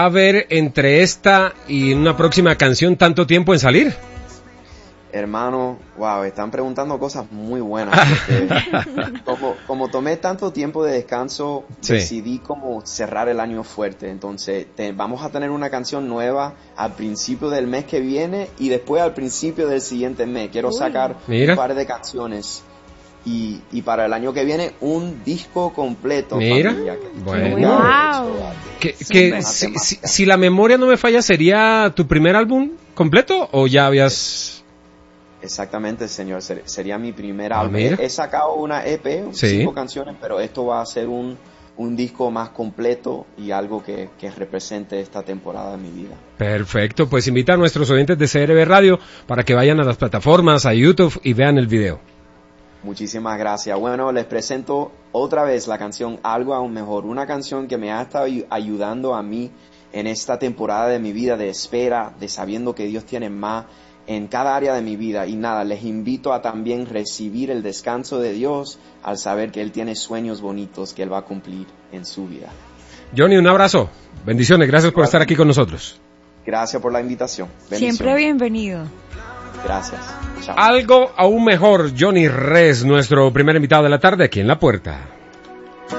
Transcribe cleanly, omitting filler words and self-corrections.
a ver entre esta y una próxima canción tanto tiempo en salir? Hermano, wow, están preguntando cosas muy buenas. Como tomé tanto tiempo de descanso, sí, decidí como cerrar el año fuerte. Entonces, vamos a tener una canción nueva al principio del mes que viene y después al principio del siguiente mes. Quiero sacar un par de canciones. Y para el año que viene, un disco completo. Mira, familia, bueno. Wow. Si la memoria no me falla, ¿sería tu primer álbum completo o ya habías...? Exactamente, señor. Sería mi primer álbum. Mira. He sacado una EP, sí, 5 canciones, pero esto va a ser un disco más completo y algo que represente esta temporada de mi vida. Perfecto, pues invita a nuestros oyentes de CRB Radio para que vayan a las plataformas, a YouTube y vean el video. Muchísimas gracias. Bueno, les presento otra vez la canción Algo Aún Mejor, una canción que me ha estado ayudando a mí en esta temporada de mi vida de espera, de sabiendo que Dios tiene más en cada área de mi vida. Y nada, les invito a también recibir el descanso de Dios al saber que Él tiene sueños bonitos que Él va a cumplir en su vida. Johnny, un abrazo. Bendiciones. Gracias por estar aquí con nosotros. Gracias por la invitación. Siempre bienvenido. Gracias. Chao. Algo aún mejor. Johnny Rez, nuestro primer invitado de la tarde aquí en La Puerta.